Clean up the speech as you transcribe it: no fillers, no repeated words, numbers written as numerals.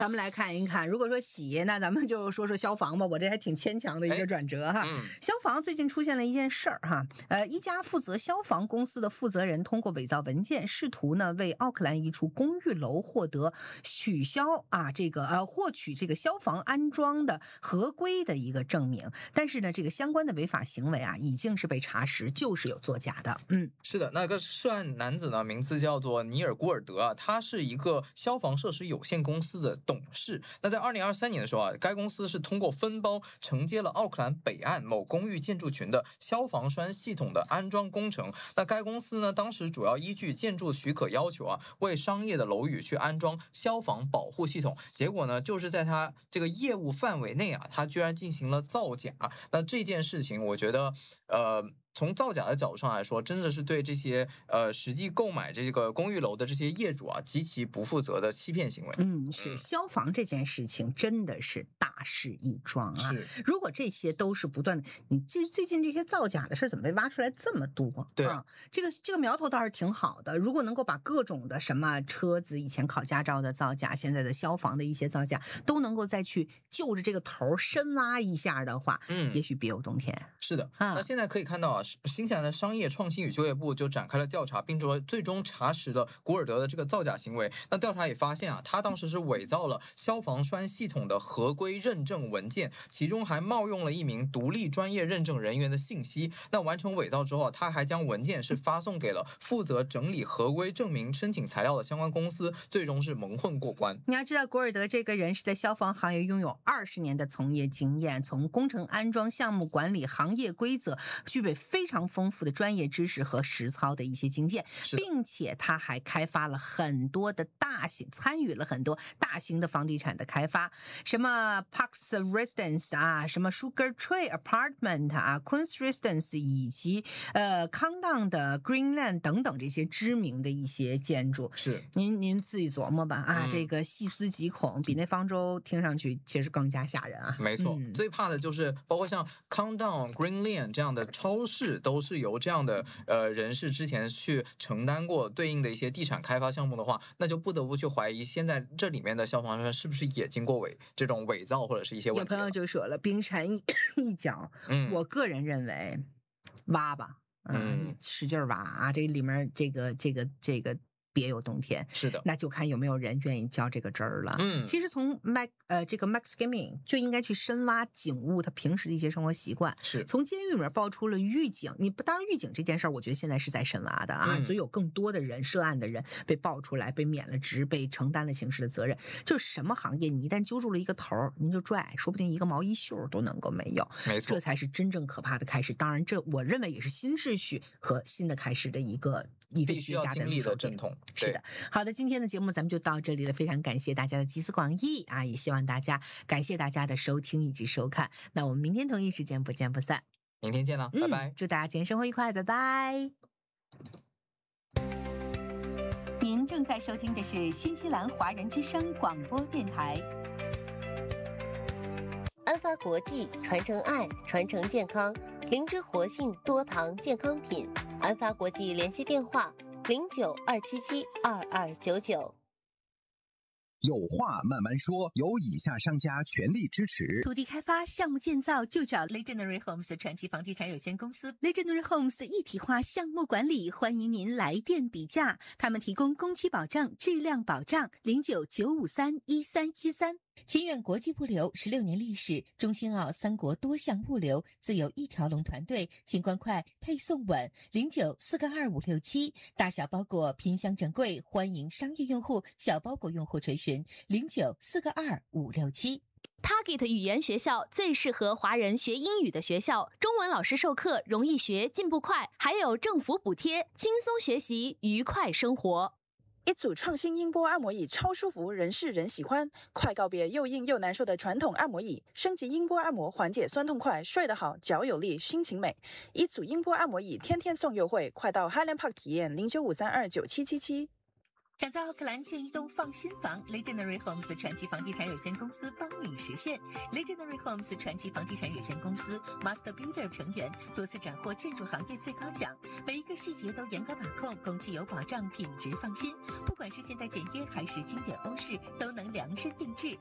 咱们来看一看，如果说洗，那咱们就说说消防吧。我这还挺牵强的一个转折哈。消防最近出现了一件事儿哈，一家负责消防公司的负责人通过伪造文件，试图呢为奥克兰一处公寓楼获取这个消防安装的合规的一个证明。但是呢，这个相关的违法行为啊，已经是被查实，就是有作假的。 是的，那个涉案男子呢，名字叫做尼尔·古尔德啊，他是一个消防设施有限公司的董事。那在2023年的时候啊，该公司是通过分包承接了奥克兰北岸某公寓建筑群的消防栓系统的安装工程。那该公司呢，当时主要依据建筑许可要求啊，为商业的楼宇去安装消防保护系统。结果呢，就是在他这个业务范围内啊，他居然进行了造假。那这件事情，我觉得从造假的角度上来说，真的是对这些实际购买这个公寓楼的这些业主啊，极其不负责的欺骗行为。 是消防这件事情真的是大事一桩啊！ 是， 如果这些都是不断的，你最近这些造假的事怎么被挖出来这么多？ 对啊，这个苗头倒是挺好的。如果能够把各种的什么车子以前考驾照的造假，现在的消防的一些造假，都能够再去就着这个头深挖一下的话，也许别有洞天。 是的，那现在可以看到啊，新西兰的商业创新与就业部就展开了调查，并且最终查实了古尔德的这个造假行为。那调查也发现啊，他当时是伪造了消防栓系统的合规认证文件，其中还冒用了一名独立专业认证人员的信息。那完成伪造之后啊，他还将文件是发送给了负责整理合规证明申请材料的相关公司，最终是蒙混过关。 你要知道，古尔德这个人是在消防行业拥有20年的从业经验，从工程安装、项目管理、行业规则，具备非常丰富的专业知识和实操的一些经验，并且他还开发了很多的参与了很多大型的房地产的开发，什么 Parks Residence 啊，什么 Sugar Tree Apartment 啊 Queen's Residence 以及康荡的 Greenland 等等这些知名的一些建筑。 是， 您自己琢磨吧啊，这个细思极恐，比那方舟听上去其实更加吓人啊。 没错，最怕的就是包括像康荡 Greenland 这样的超市，都是由这样的人士之前去承担过对应的一些地产开发项目的话，那就不得不去怀疑现在这里面的消防栓是不是也经过这种伪造或者是一些问题。 有朋友就说了，冰山一角，我个人认为挖吧，使劲挖啊，这里面这个别有洞天。 是的， 那就看有没有人愿意较这个真儿了。其实从这个 Max Gaming 就应该去深挖警务他平时的一些生活习惯。 是， 从监狱里面爆出了狱警，当然狱警这件事儿，我觉得现在是在深挖的啊，所以有更多的人涉案的人被爆出来，被免了职，被承担了刑事的责任。就是什么行业，你一旦揪住了一个头，您就拽，说不定一个毛衣袖都能够没有。 没错， 这才是真正可怕的开始。当然，这我认为也是新秩序和新的开始的一个必须要经历的阵痛。 是的，好的，今天的节目咱们就到这里了，非常感谢大家的集思广益啊，也希望感谢大家的收听以及收看。那我们明天同一时间不见不散， 明天见了，拜拜。 祝大家今天生活愉快，拜拜。您正在收听的是新西兰华人之声广播电台。 安发国际，传承爱，传承健康，灵芝活性多糖健康品。安发国际联系电话0927722299。 有话慢慢说，由以下商家全力支持。 土地开发项目建造就找 Legendary Homes 传奇房地产有限公司。Legendary Homes 一体化项目管理，欢迎您来电比价。他们提供工期保障、质量保障，0995311313。清远国际物流16年历史，中新澳3国多项物流，自有一条龙团队，清关快，配送稳，09422567。大小包裹偏乡整柜，欢迎商业用户、小包裹用户垂询，09422567。 Target 语言学校最适合华人学英语的学校，中文老师授课容易学，进步快，还有政府补贴，轻松学习，愉快生活。 一组创新音波按摩椅超舒服，人是人喜欢，快告别又硬又难受的传统按摩椅，升级音波按摩，缓解酸痛快，睡得好，脚有力，心情美。一组音波按摩椅天天送优惠，快到 Highland Park 体验0953297777。 想在奥克兰建一栋放心房 ，Legendary Homes 传奇房地产有限公司帮你实现。Legendary Homes 传奇房地产有限公司 Master Builder 成员，多次斩获建筑行业最高奖，每一个细节都严格把控，工期有保障，品质放心。不管是现代简约还是经典欧式，都能量身定制。